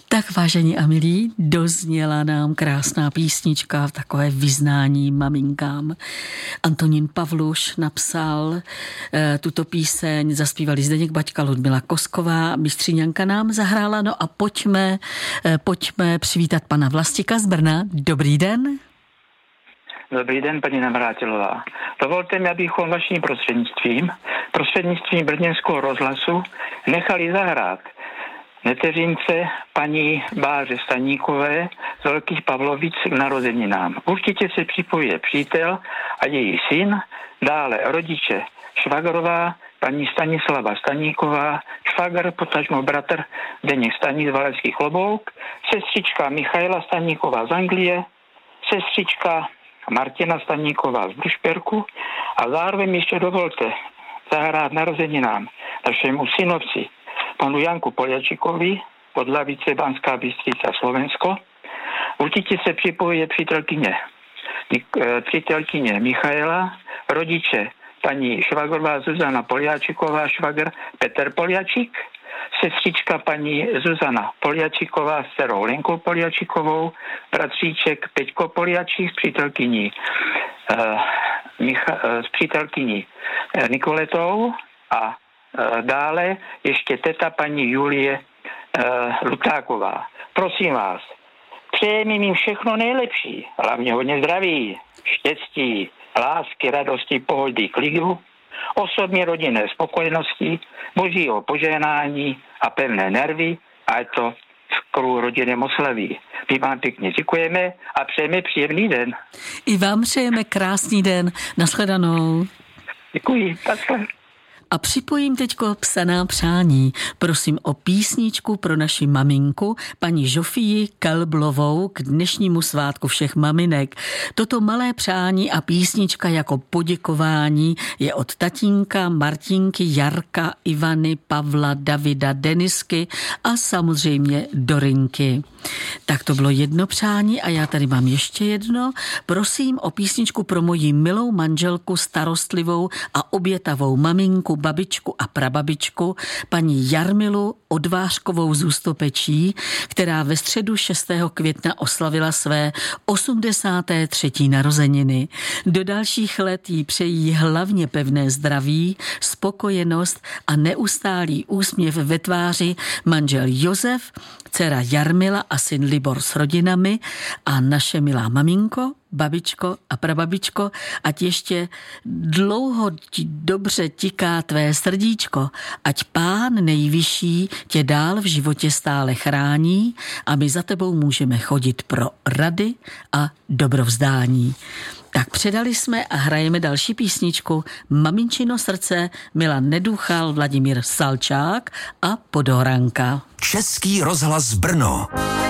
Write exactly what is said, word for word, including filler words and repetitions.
Tak vážení a milí, dozněla nám krásná písnička v takové vyznání maminkám. Antonín Pavluš napsal e, tuto píseň, zaspívali Zdeněk Baťka, Ludmila Kosková, Bystříňanka nám zahrála. No a pojďme, e, pojďme přivítat pana Vlastika z Brna. Dobrý den. Dobrý den, paní Navrátilová. Dovolte mi, abychom vaším prostřednictvím, prostřednictvím brněnského rozhlasu nechali zahrát neteřince paní Báře Staníkové z Velkých Pavlovic k narozeninám. Určitě se připojuje přítel a její syn, dále rodiče švagrová, paní Stanislava Staníková, švagr, potažmo bratr Zdeněk Staník z Valašských Klobouk, sestřička Michaela Staníková z Anglie, sestřička Martina Staníková z Brušperku a zároveň ještě dovolte zahrát narozeninám našemu synovci, panu Janku Poljačikovi od Lavice, Banská Bystrica, Slovensko. Určitě se připojuje přítelkyně, přítelkyně Michaela, rodiče paní švagrová Zuzana Poljačiková, švagr Petr Poljačik, sestřička paní Zuzana Poljačiková s dcerou Lenkou Poljačikovou, bratříček Peťko Poljačik s přítelkyní, uh, Micha, uh, s přítelkyní uh, Nikoletou a dále ještě teta paní Julie uh, Lutáková. Prosím vás, přejeme jim všechno nejlepší, hlavně hodně zdraví, štěstí, lásky, radosti, pohody, klidu, osobní rodinné spokojenosti, božího požehnání a pevné nervy, a je to v kruhu rodiny Moslaví. My vám pěkně děkujeme a přejeme příjemný den. I vám přejeme krásný den. Nashledanou. Děkuji. Naschle. A připojím teďko psaná přání. Prosím o písničku pro naši maminku, paní Žofii Kelblovou, k dnešnímu svátku všech maminek. Toto malé přání a písnička jako poděkování je od tatínka, Martinky, Jarka, Ivany, Pavla, Davida, Denisky a samozřejmě Dorinky. Tak to bylo jedno přání a já tady mám ještě jedno. Prosím o písničku pro moji milou manželku, starostlivou a obětavou maminku, babičku a prababičku, paní Jarmilu Odvářkovou z Ústopečí, která ve středu šestého května oslavila své osmdesáté třetí narozeniny. Do dalších let jí přejí hlavně pevné zdraví, spokojenost a neustálý úsměv ve tváři manžel Josef, dcera Jarmila a syn Libor s rodinami a naše milá maminko, babičko a prababičko, ať ještě dlouho ti dobře tiká tvé srdíčko, ať Pán nejvyšší tě dál v životě stále chrání a my za tebou můžeme chodit pro rady a dobrovzdání. Tak předali jsme a hrajeme další písničku Maminčino srdce, Milan Nedůchal, Vladimír Salčák a Podoranka. Český rozhlas Brno.